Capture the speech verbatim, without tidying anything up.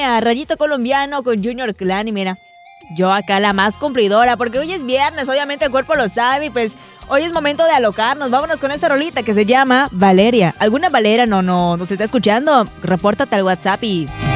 pone a Rayito Colombiano con Junior Clan y mira, yo acá la más cumplidora, porque hoy es viernes, obviamente el cuerpo lo sabe y pues hoy es momento de alocarnos. Vámonos con esta rolita que se llama Valeria. ¿Alguna Valera no, no nos está escuchando? Repórtate al WhatsApp y